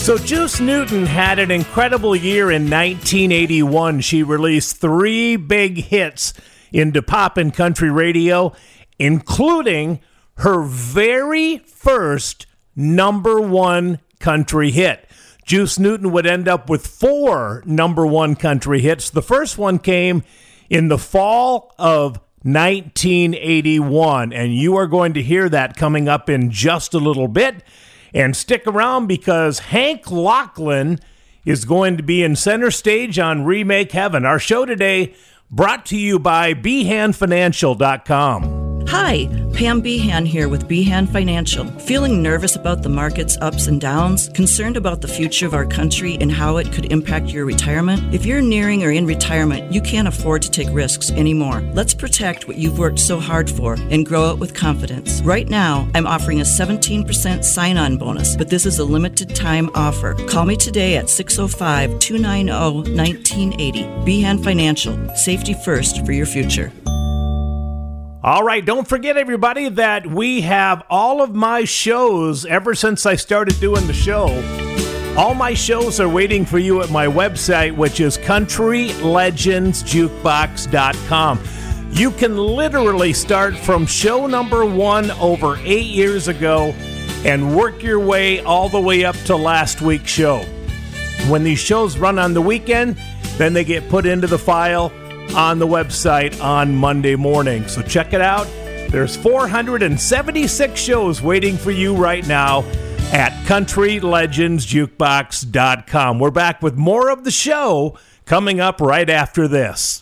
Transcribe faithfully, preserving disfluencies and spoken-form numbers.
So Juice Newton had an incredible year in nineteen eighty-one. She released three big hits into pop and country radio, including her very first number one country hit. Juice Newton would end up with four number one country hits. The first one came in the fall of nineteen eighty-one, and you are going to hear that coming up in just a little bit. And stick around because Hank Locklin is going to be in center stage on Remake Heaven. Our show today brought to you by Behan Financial dot com. Hi, Pam Behan here with Behan Financial. Feeling nervous about the market's ups and downs? Concerned about the future of our country and how it could impact your retirement? If you're nearing or in retirement, you can't afford to take risks anymore. Let's protect what you've worked so hard for and grow it with confidence. Right now, I'm offering a seventeen percent sign-on bonus, but this is a limited time offer. Call me today at six oh five, two nine oh, one nine eight oh. Behan Financial. Safety first for your future. All right, don't forget, everybody, that we have all of my shows ever since I started doing the show. All my shows are waiting for you at my website, which is country legends jukebox dot com. You can literally start from show number one over eight years ago and work your way all the way up to last week's show. When these shows run on the weekend, then they get put into the file on the website on Monday morning. So check it out. There's four hundred seventy-six shows waiting for you right now at country legends jukebox dot com. We're back with more of the show coming up right after this.